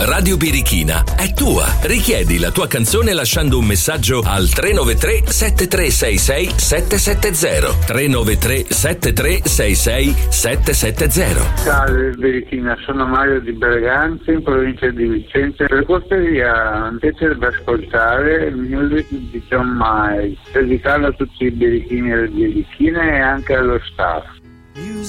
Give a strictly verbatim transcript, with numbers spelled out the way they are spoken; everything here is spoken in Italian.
Radio Birichina è tua. Richiedi la tua canzone lasciando un messaggio al tre nove tre sette tre sei sei sette sette zero. tre nove tre sette tre sei sei sette sette zero. Salve Birichina, sono Mario di Berganza in provincia di Vicenza. Per cortesia, invece di ascoltare il music di John Miles, dedicato a tutti i birichini e le birichine e anche allo staff.